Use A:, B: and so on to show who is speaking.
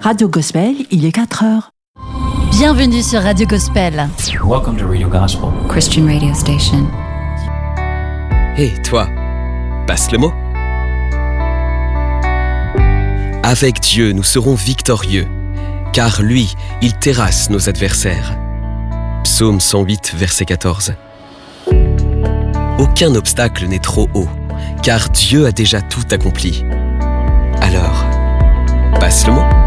A: Radio Gospel, il est 4h.
B: Bienvenue sur Radio Gospel.
C: Welcome to Radio Gospel,
D: Christian radio station.
E: Hé, toi, passe le mot. Avec Dieu, nous serons victorieux, car lui, il terrasse nos adversaires. Psaume 108, verset 14. Aucun obstacle n'est trop haut, car Dieu a déjà tout accompli. Alors, passe le mot.